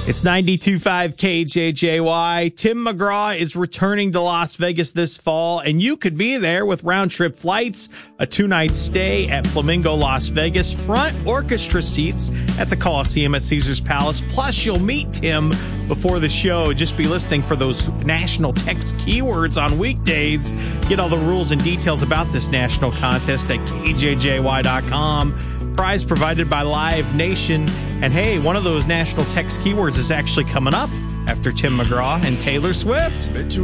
It's 92.5 KJJY. Tim McGraw is returning to Las Vegas this fall, and you could be there with round-trip flights, a 2-night stay at Flamingo Las Vegas, front orchestra seats at the Coliseum at Caesars Palace. Plus, you'll meet Tim before the show. Just be listening for those national text keywords on weekdays. Get all the rules and details about this national contest at KJJY.com. Prize provided by Live Nation. And hey, one of those national text keywords is actually coming up after Tim McGraw and Taylor Swift.